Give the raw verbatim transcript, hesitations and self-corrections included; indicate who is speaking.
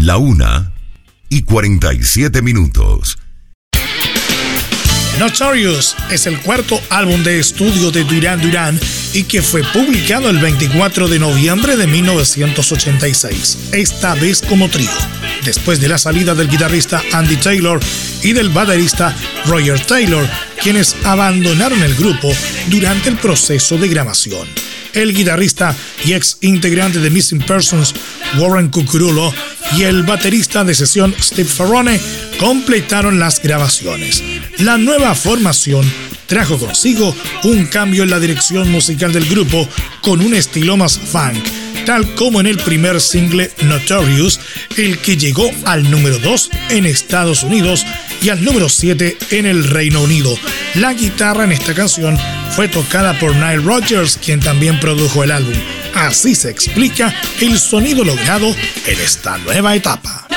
Speaker 1: La una y cuarenta y siete minutos.
Speaker 2: Notorious es el cuarto álbum de estudio de Duran Duran y que fue publicado el veinticuatro de noviembre de mil novecientos ochenta y seis, esta vez como trío, después de la salida del guitarrista Andy Taylor y del baterista Roger Taylor, quienes abandonaron el grupo durante el proceso de grabación. El guitarrista y ex integrante de Missing Persons, Warren Cucurulo, y el baterista de sesión Steve Ferrone completaron las grabaciones. La nueva formación trajo consigo un cambio en la dirección musical del grupo con un estilo más funk, tal como en el primer single Notorious, el que llegó al número dos en Estados Unidos y al número siete en el Reino Unido. La guitarra en esta canción fue tocada por Nile Rodgers, quien también produjo el álbum. Así se explica el sonido logrado en esta nueva etapa.